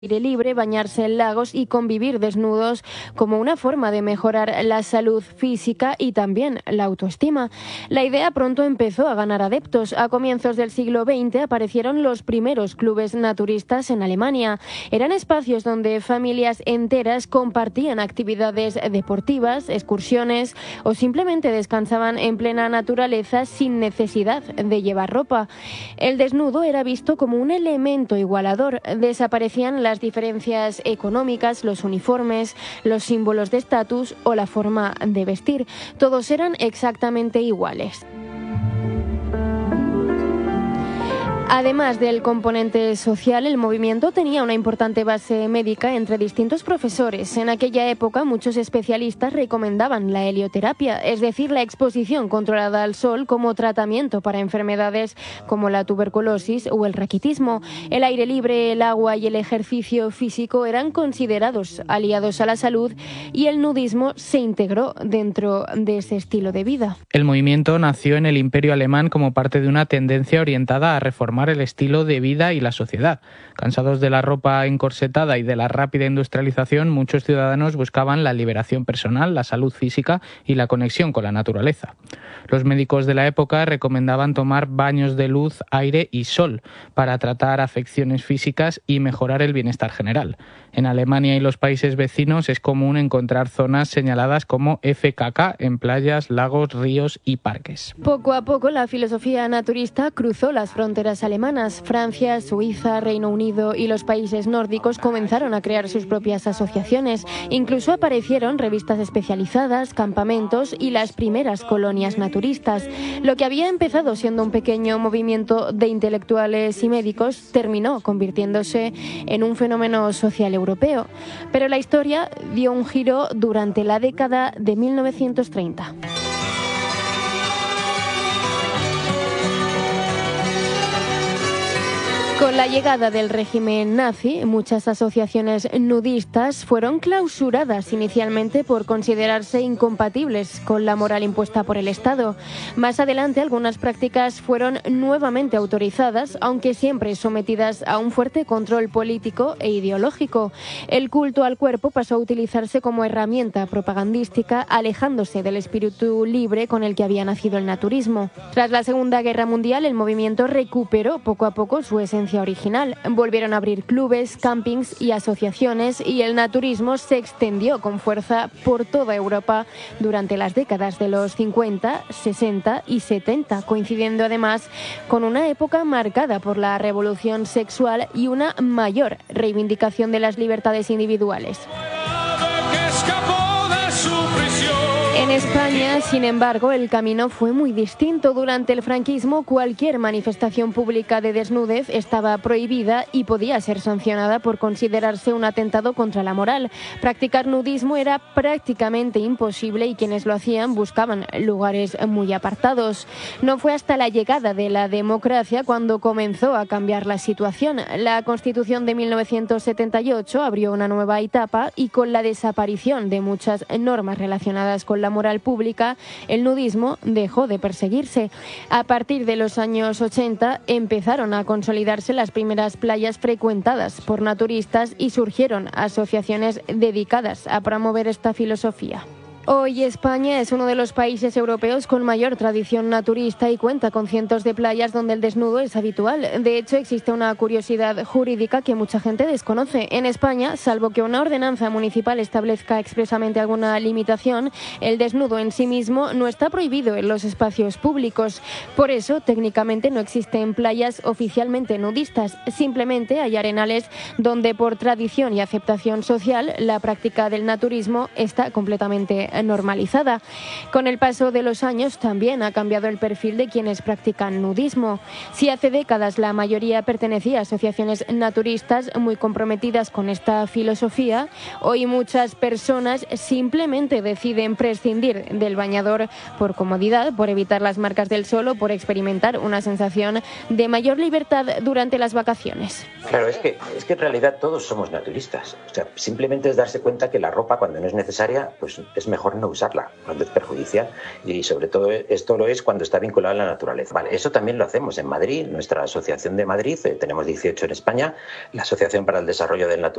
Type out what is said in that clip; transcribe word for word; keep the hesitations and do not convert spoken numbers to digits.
aire libre, bañarse en lagos y convivir desnudos como una forma de mejorar la salud física y también la autoestima. La idea pronto empezó a ganar adeptos. A comienzos del siglo veinte aparecieron los primeros clubes naturistas en Alemania. Eran espacios donde familias enteras compartían actividades deportivas, excursiones o simplemente descansaban en plena naturaleza sin necesidad de llevar ropa. El desnudo era visto como un elemento igualador. Desaparecían las diferencias económicas, los uniformes, los símbolos de estatus o la forma de vestir. Todos eran exactamente iguales. Además del componente social, el movimiento tenía una importante base médica entre distintos profesores. En aquella época, muchos especialistas recomendaban la helioterapia, es decir, la exposición controlada al sol como tratamiento para enfermedades como la tuberculosis o el raquitismo. El aire libre, el agua y el ejercicio físico eran considerados aliados a la salud y el nudismo se integró dentro de ese estilo de vida. El movimiento nació en el Imperio Alemán como parte de una tendencia orientada a reformar el estilo de vida y la sociedad. Cansados de la ropa encorsetada y de la rápida industrialización, muchos ciudadanos buscaban la liberación personal, la salud física y la conexión con la naturaleza. Los médicos de la época recomendaban tomar baños de luz, aire y sol para tratar afecciones físicas y mejorar el bienestar general. En Alemania y los países vecinos es común encontrar zonas señaladas como F K K en playas, lagos, ríos y parques. Poco a poco la filosofía naturista cruzó las fronteras alemanas. Francia, Suiza, Reino Unido y los países nórdicos comenzaron a crear sus propias asociaciones. Incluso aparecieron revistas especializadas, campamentos y las primeras colonias naturistas. Lo que había empezado siendo un pequeño movimiento de intelectuales y médicos terminó convirtiéndose en un fenómeno social europeo. Pero la historia dio un giro durante la década de mil novecientos treinta. Con la llegada del régimen nazi, muchas asociaciones nudistas fueron clausuradas inicialmente por considerarse incompatibles con la moral impuesta por el Estado. Más adelante, algunas prácticas fueron nuevamente autorizadas, aunque siempre sometidas a un fuerte control político e ideológico. El culto al cuerpo pasó a utilizarse como herramienta propagandística, alejándose del espíritu libre con el que había nacido el naturismo. Tras la Segunda Guerra Mundial, el movimiento recuperó poco a poco su esencia original. Volvieron a abrir clubes, campings y asociaciones y el naturismo se extendió con fuerza por toda Europa durante las décadas de los cincuenta, sesenta y setenta, coincidiendo además con una época marcada por la revolución sexual y una mayor reivindicación de las libertades individuales. En España, sin embargo, el camino fue muy distinto. Durante el franquismo, cualquier manifestación pública de desnudez estaba prohibida y podía ser sancionada por considerarse un atentado contra la moral. Practicar nudismo era prácticamente imposible y quienes lo hacían buscaban lugares muy apartados. No fue hasta la llegada de la democracia cuando comenzó a cambiar la situación. La Constitución de mil novecientos setenta y ocho abrió una nueva etapa y con la desaparición de muchas normas relacionadas con la moral pública, el nudismo dejó de perseguirse. A partir de los años ochenta empezaron a consolidarse las primeras playas frecuentadas por naturistas y surgieron asociaciones dedicadas a promover esta filosofía. Hoy España es uno de los países europeos con mayor tradición naturista y cuenta con cientos de playas donde el desnudo es habitual. De hecho, existe una curiosidad jurídica que mucha gente desconoce. En España, salvo que una ordenanza municipal establezca expresamente alguna limitación, el desnudo en sí mismo no está prohibido en los espacios públicos. Por eso, técnicamente no existen playas oficialmente nudistas. Simplemente hay arenales donde por tradición y aceptación social la práctica del naturismo está completamente normalizada. Con el paso de los años también ha cambiado el perfil de quienes practican nudismo. Si hace décadas la mayoría pertenecía a asociaciones naturistas muy comprometidas con esta filosofía, hoy muchas personas simplemente deciden prescindir del bañador por comodidad, por evitar las marcas del sol o por experimentar una sensación de mayor libertad durante las vacaciones. Claro, es que, es que en realidad todos somos naturistas. O sea, simplemente es darse cuenta que la ropa, cuando no es necesaria, pues es mejor mejor no usarla cuando es perjudicial, y sobre todo esto lo es cuando está vinculado a la naturaleza. Vale, eso también lo hacemos en Madrid, nuestra asociación de Madrid, eh, tenemos dieciocho en España, la Asociación para el Desarrollo del Naturismo